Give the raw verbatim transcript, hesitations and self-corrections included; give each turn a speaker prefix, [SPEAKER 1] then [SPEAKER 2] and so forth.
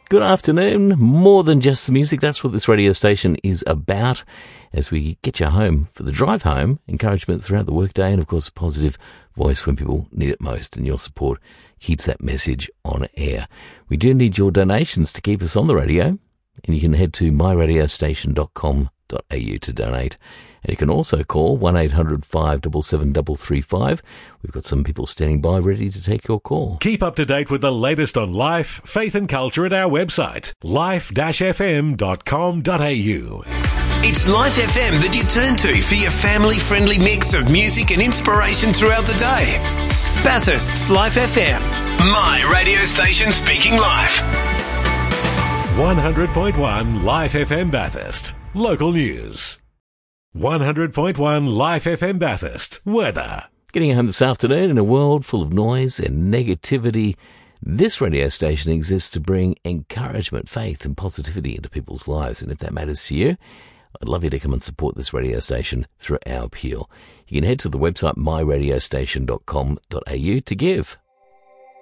[SPEAKER 1] Good afternoon. More than just the music, that's what this radio station is about. As we get you home for the drive home, encouragement throughout the workday, and of course a positive voice when people need it most, and your support keeps that message on air. We do need your donations to keep us on the radio, and you can head to my radio station dot com dot a u to donate. And you can also call one eight hundred five seven seven three three five. We've got some people standing by ready to take your call.
[SPEAKER 2] Keep up to date with the latest on life, faith and culture at our website, life dash f m dot com dot a u.
[SPEAKER 3] It's Life F M that you turn to for your family-friendly mix of music and inspiration throughout the day. Bathurst's Life F M, my radio station speaking life.
[SPEAKER 2] one hundred point one Life F M Bathurst. Local news. one hundred point one Life F M Bathurst. Weather.
[SPEAKER 1] Getting home this afternoon in a world full of noise and negativity, this radio station exists to bring encouragement, faith and positivity into people's lives. And if that matters to you, I'd love you to come and support this radio station through our appeal. You can head to the website my radio station dot com dot a u to give.